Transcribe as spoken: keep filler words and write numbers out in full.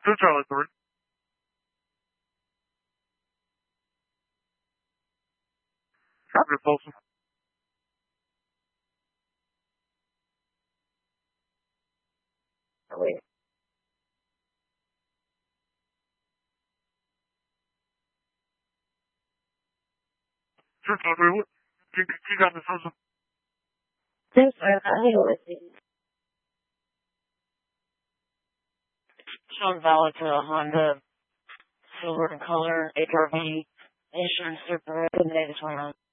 Two Charlie three. Copy, Folsom. Oh, wait. Two Charlie three. What? You, you got the Folsom. Thanks, I hang on, let's see. Sean Valid to a Honda silver in color, H R V, insurance super, eliminated twenty-nine.